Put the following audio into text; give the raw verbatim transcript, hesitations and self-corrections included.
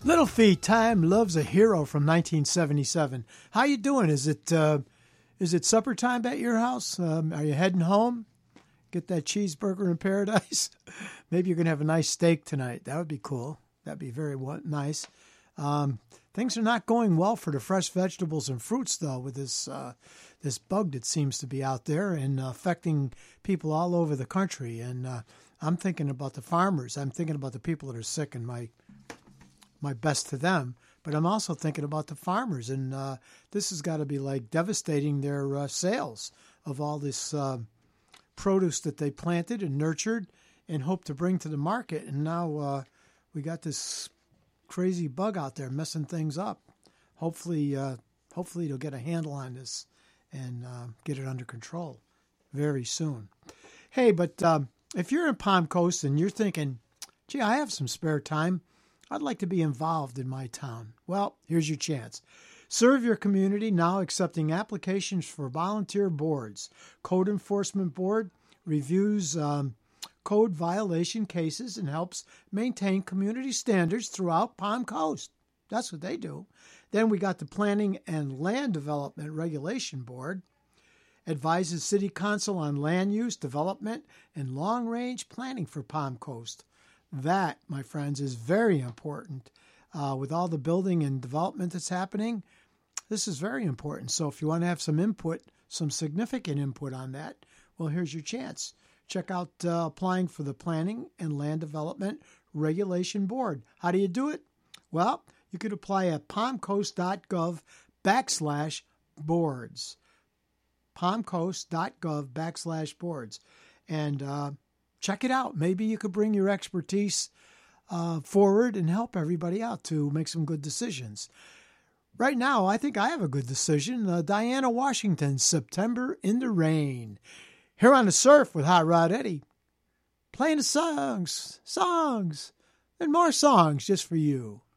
Little Feat, Time Loves a Hero from nineteen seventy-seven. How you doing? Is it uh, is it supper time at your house? Um, are you heading home? Get that cheeseburger in paradise? Maybe you're going to have a nice steak tonight. That would be cool. That'd be very nice. Um, things are not going well for the fresh vegetables and fruits, though, with this uh, this bug that seems to be out there and uh, affecting people all over the country. And uh, I'm thinking about the farmers. I'm thinking about the people that are sick, and my my best to them. But I'm also thinking about the farmers, and uh, this has got to be like devastating their uh, sales of all this uh, produce that they planted and nurtured and hoped to bring to the market. And now uh, we got this crazy bug out there messing things up. Hopefully, uh, hopefully they'll get a handle on this and uh, get it under control very soon. Hey, but um, if you're in Palm Coast and you're thinking, gee, I have some spare time, I'd like to be involved in my town. Well, here's your chance. Serve your community now, accepting applications for volunteer boards. Code Enforcement Board reviews um, code violation cases and helps maintain community standards throughout Palm Coast. That's what they do. Then we got the Planning and Land Development Regulation Board. Advises City Council on land use, development, and long-range planning for Palm Coast. That, my friends, is very important. Uh, with all the building and development that's happening, this is very important. So if you want to have some input, some significant input on that, well, here's your chance. Check out uh, applying for the Planning and Land Development Regulation Board. How do you do it? Well, you could apply at palmcoast.gov backslash boards. palmcoast.gov backslash boards. And uh, check it out. Maybe you could bring your expertise uh, forward and help everybody out to make some good decisions. Right now, I think I have a good decision. Uh, Diana Washington, September in the Rain. Here on the Surf with Hot Rod Eddie. Playing the songs, songs, and more songs just for you.